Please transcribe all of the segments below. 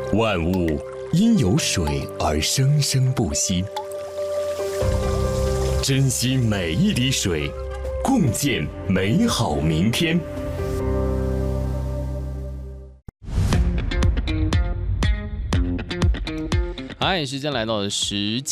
万物因有水而生生不息，珍惜每一滴水，共建美好明天。 嗨，时间来到了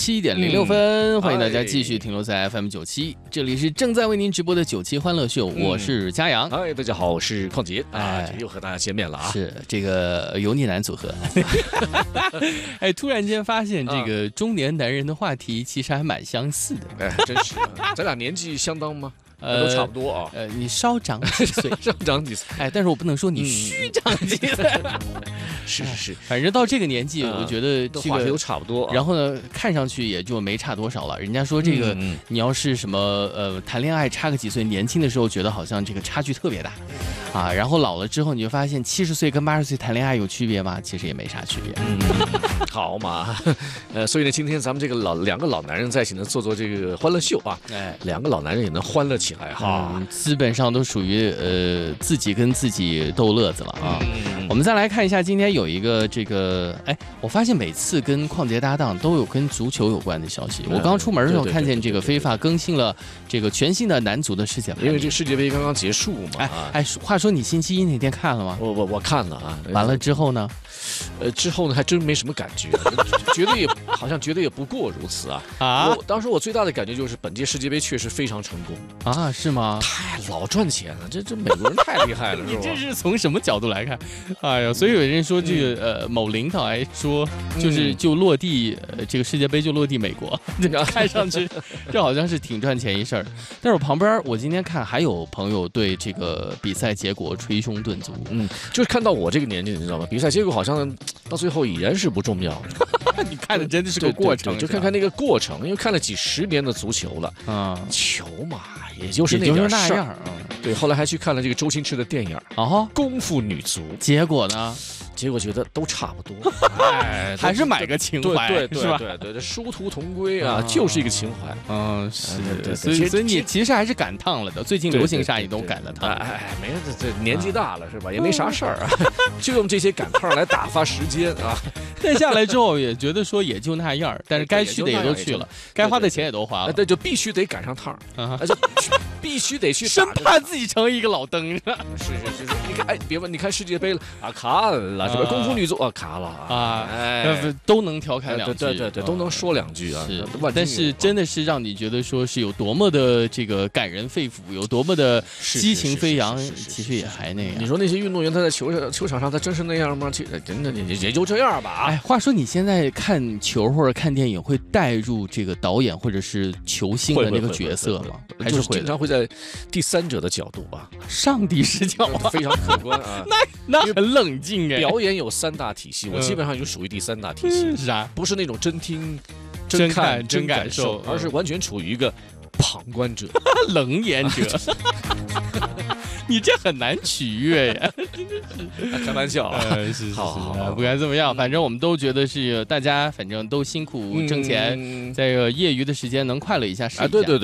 17:06，欢迎大家继续停留在 FM97，这里是正在为您直播的97欢乐秀，我是嘉阳。 嗨，大家好，我是邝杰又和大家见面了啊！ 是这个油腻男组合。哎，突然间发现这个中年男人的话题其实还蛮相似的。 哎，真是，咱俩年纪相当吗？都差不多啊。 你稍长几岁， 稍长几岁。 哎，但是我不能说你虚长几岁。 是， 反正到这个年纪，我觉得这个话题都差不多。 然后呢，看上去也就没差多少了。人家说这个，你要是什么谈恋爱差个几岁，年轻的时候觉得好像这个差距特别大，啊，然后老了之后你就发现70岁跟80岁谈恋爱有区别吗？其实也没啥区别。 好嘛，所以呢，今天咱们这个两个老男人在一起呢，做这个欢乐秀啊，两个老男人也能欢乐起来哈。 基本上都属于自己跟自己逗乐子了啊。我们再来看一下，今天有一个这个，我发现每次跟邝杰搭档都有跟足球有关的消息。我刚出门的时候看见这个非法更新了这个全新的男足的世界杯， 因为这个世界杯刚刚结束嘛。 话说你星期一那天看了吗？ 我看了啊。 完了之后呢？ 之后呢还真没什么感觉，好像觉得也不过如此啊。当时我最大的感觉就是本届世界杯确实非常成功啊，是吗？ 太老赚钱了，这美国人太厉害了，是吧？ 你这是从什么角度来看？哎呀，所以有人说这个某领导还说，就落地这个世界杯就落地美国，看上去这好像是挺赚钱一事儿。但是我旁边我今天看还有朋友对这个比赛结果捶胸顿足， 就是看到我这个年纪，你知道吗？比赛结果好像到最后已然是不重要。 你看的真的是个过程， 就看看那个过程，因为看了几十年的足球了，球嘛，也就是那点事儿。对，后来还去看了这个周星驰的电影《功夫女足》， 结果呢？ 结果觉得都差不多， 还是买个情怀， 是吧？对，殊途同归啊，就是一个情怀。 是，所以你其实还是赶趟了的。最近流行啥你都赶得趟。 没事，这年纪大了是吧？也没啥事儿啊，就用这些赶趟来打发时间啊。 但下来之后也觉得说也就那样，但是该去的也都去了，该花的钱也都花了， 对，就必须得赶上趟，就必须得去， 生怕自己成为一个老登。 是，你看，别问，你看世界杯了啊，看了。什么功夫女足啊，卡了啊， 都能调侃两句， 对，都能说两句啊。 是，但是真的是让你觉得说是有多么的这个感人肺腑，有多么的激情飞扬，其实也还那样。 你说那些运动员他在球场上他真是那样吗？真的也就这样吧。 话说你现在看球或者看电影会带入这个导演或者是球星的那个角色吗？还是经常会在第三者的角度啊， 上帝视角非常客观啊。 那很冷静哎。 表演有3大体系，我基本上就属于第3大体系。 是啥？ 不是那种真听、真看、真感受，而是完全处于一个旁观者、 冷眼者。你这很难取悦呀， 真的是开玩笑啊。 是，不管怎么样，反正我们都觉得是大家反正都辛苦挣钱，在业余的时间能快乐一下是一下。 对。